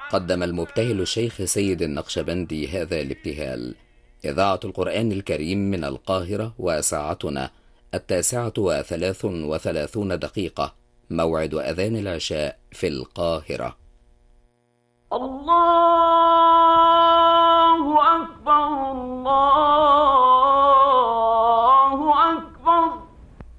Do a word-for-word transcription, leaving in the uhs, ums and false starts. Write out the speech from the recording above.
قدم المبتهل الشيخ سيد النقشبندي هذا الابتهال. إذاعة القرآن الكريم من القاهرة، وساعتنا التاسعة وثلاث وثلاثون دقيقة، موعد أذان العشاء في القاهرة. الله